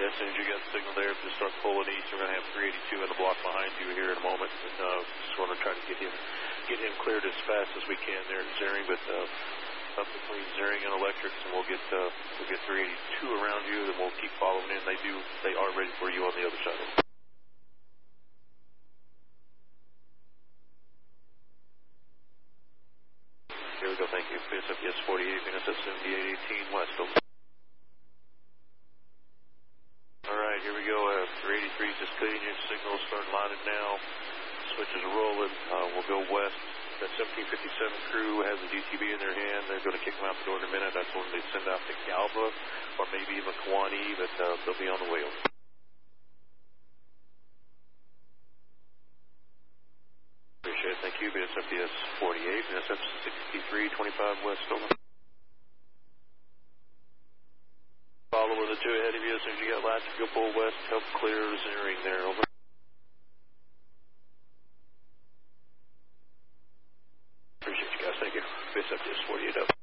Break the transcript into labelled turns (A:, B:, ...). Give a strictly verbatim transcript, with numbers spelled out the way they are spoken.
A: as soon as you get the signal there, just start pulling east. We're going to have three eighty-two in the block behind you here in a moment. And uh, just want to try to get him get him cleared as fast as we can there at Zering. But uh, up between Zering and Electrics, and we'll get uh, we'll get three eighty-two around you, and we'll keep following in. They do they are ready for you on the other side. Here we go. Thank you. P S F S forty-eight, minutes at seventy-eight eighteen west. Over. All right, here we go. Uh, three eighty-three just cutting your signals, start lining now. Switches are rolling. Uh, we'll go west. That seventeen fifty-seven crew has a D T B in their hand. They're going to kick them out the door in a minute. That's when they send out to Galva or maybe even Kewanee, but uh, they'll be on the way over. Appreciate it. Thank you. B S F D S forty-eight, B S F sixty-three twenty-five west. Over. Follow with the two ahead of you. As soon as you get lights, go pull west. Help clear Zering there. Over. Appreciate you guys. Thank you. B S F D S forty-eight up.